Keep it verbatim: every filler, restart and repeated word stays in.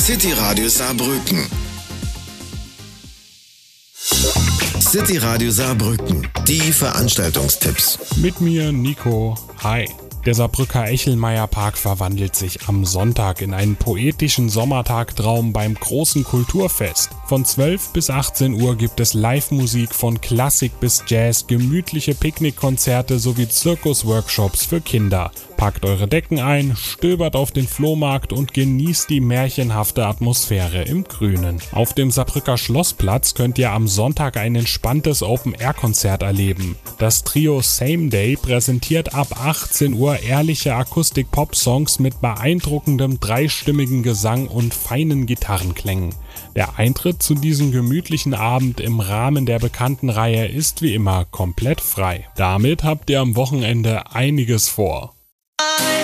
City Radio Saarbrücken. City Radio Saarbrücken, die Veranstaltungstipps. Mit mir Nico. Hi. Der Saarbrücker Echelmeierpark verwandelt sich am Sonntag in einen poetischen Sommertagtraum beim großen Kulturfest. Von zwölf bis achtzehn Uhr gibt es Live-Musik von Klassik bis Jazz, gemütliche Picknickkonzerte sowie Zirkusworkshops für Kinder. Packt eure Decken ein, stöbert auf den Flohmarkt und genießt die märchenhafte Atmosphäre im Grünen. Auf dem Saarbrücker Schlossplatz könnt ihr am Sonntag ein entspanntes Open-Air-Konzert erleben. Das Trio Same Day präsentiert ab achtzehn Uhr ehrliche Akustik-Pop-Songs mit beeindruckendem dreistimmigen Gesang und feinen Gitarrenklängen. Der Eintritt zu diesem gemütlichen Abend im Rahmen der bekannten Reihe ist wie immer komplett frei. Damit habt ihr am Wochenende einiges vor.